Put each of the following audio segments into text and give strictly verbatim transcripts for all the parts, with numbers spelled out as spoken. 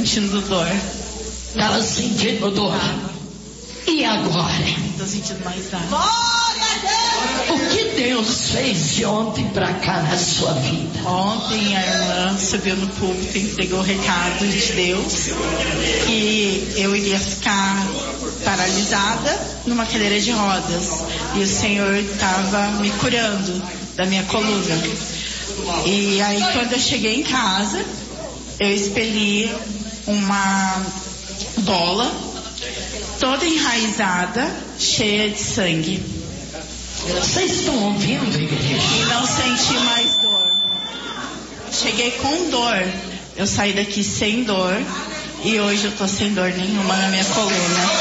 sentindo dor. Tava sentindo dor. E agora? Tô sentindo mais nada. Glória a Deus! O que Deus fez de ontem pra cá na sua vida? Ontem a irmã subiu no púlpito e entregou o recado de Deus que eu iria ficar paralisada numa cadeira de rodas. E o Senhor estava me curando da minha coluna. E aí quando eu cheguei em casa, eu expeli uma bola toda enraizada, cheia de sangue. Vocês estão ouvindo, igreja? E não senti mais dor. Cheguei com dor. Eu saí daqui sem dor. E hoje eu tô sem dor nenhuma na minha coluna.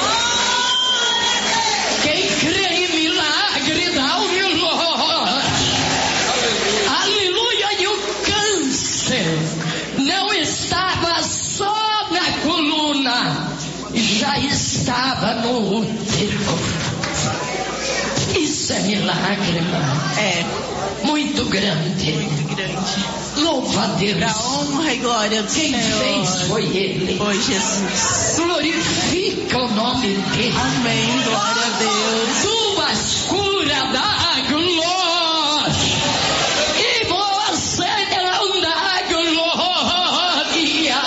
Quem crê em milagre, dá o glória. Aleluia. E o câncer não estava só na coluna, já estava no útero. Isso é milagre, irmã. É. Muito grande. Muito grande. Louva a Deus. Pra honra e glória do Quem Senhor. fez foi Ele. Foi Jesus. Glorifica o nome dele. Amém. Glória a Deus. Tuas cura da glória. E você não dá glória.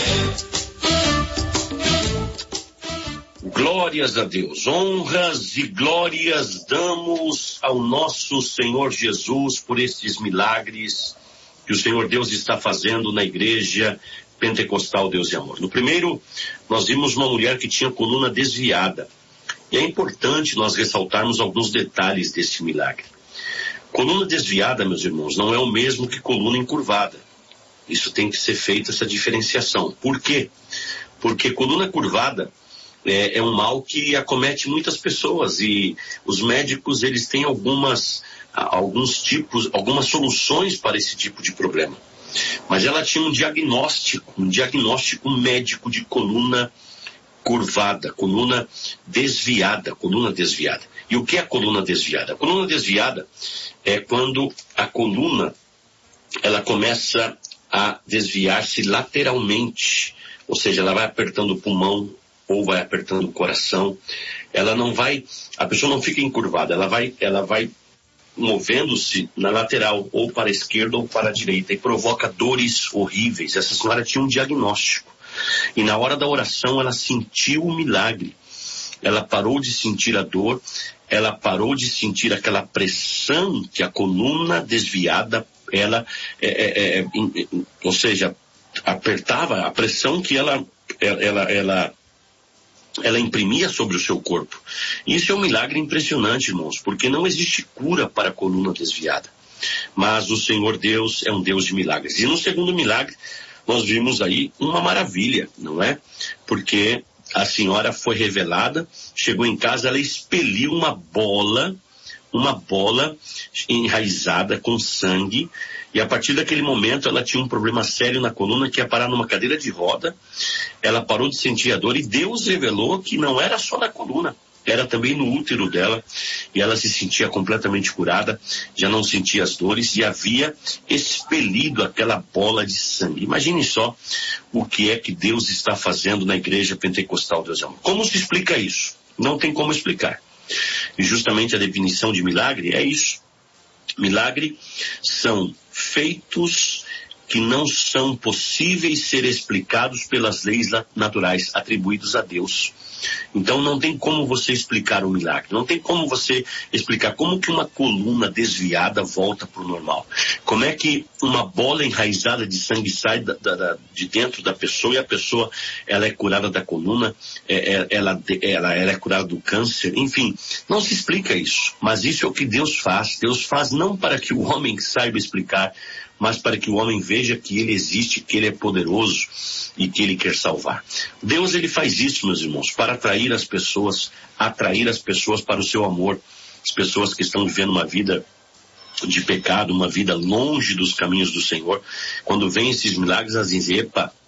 Glórias a Deus, honras e glórias damos ao nosso Senhor Jesus por estes milagres que o Senhor Deus está fazendo na igreja pentecostal Deus e Amor. No primeiro, nós vimos uma mulher que tinha coluna desviada. E é importante nós ressaltarmos alguns detalhes deste milagre. Coluna desviada, meus irmãos, não é o mesmo que coluna encurvada. Isso tem que ser feita, essa diferenciação. Por quê? Porque coluna curvada É, é um mal que acomete muitas pessoas e os médicos eles têm algumas, alguns tipos, algumas soluções para esse tipo de problema. Mas ela tinha um diagnóstico, um diagnóstico médico de coluna curvada, coluna desviada, coluna desviada. E o que é a coluna desviada? A coluna desviada é quando a coluna ela começa a desviar-se lateralmente, ou seja, ela vai apertando o pulmão, ou vai apertando o coração, ela não vai, a pessoa não fica encurvada, ela vai, ela vai movendo-se na lateral, ou para a esquerda ou para a direita, e provoca dores horríveis. Essa senhora tinha um diagnóstico, e na hora da oração ela sentiu o milagre, ela parou de sentir a dor, ela parou de sentir aquela pressão que a coluna desviada, ela, é, é, é, ou seja, apertava, a pressão que ela, ela, ela ela imprimia sobre o seu corpo. Isso é um milagre impressionante, irmãos, porque não existe cura para a coluna desviada. Mas o Senhor Deus é um Deus de milagres. E no segundo milagre, nós vimos aí uma maravilha, não é? Porque a senhora foi revelada, chegou em casa, ela expeliu uma bola, uma bola enraizada com sangue, e a partir daquele momento ela tinha um problema sério na coluna, que ia parar numa cadeira de roda. Ela parou de sentir a dor e Deus revelou que não era só na coluna, era também no útero dela, e ela se sentia completamente curada, já não sentia as dores e havia expelido aquela bola de sangue. Imagine só o que é que Deus está fazendo na igreja pentecostal Deus e Amor. Como se explica isso? Não tem como explicar. E justamente a definição de milagre é isso. Milagre são feitos que não são possíveis ser explicados pelas leis naturais atribuídos a Deus. Então não tem como você explicar o milagre, não tem como você explicar como que uma coluna desviada volta para o normal. Como é que uma bola enraizada de sangue sai da, da, de dentro da pessoa e a pessoa ela é curada da coluna, é, é, ela, ela, ela é curada do câncer, enfim, não se explica isso. Mas isso é o que Deus faz. Deus faz não para que o homem saiba explicar, mas para que o homem veja que ele existe, que ele é poderoso e que ele quer salvar. Deus, ele faz isso, meus irmãos, para atrair as pessoas, atrair as pessoas para o seu amor. As pessoas que estão vivendo uma vida de pecado, uma vida longe dos caminhos do Senhor, quando vem esses milagres, elas dizem, epa,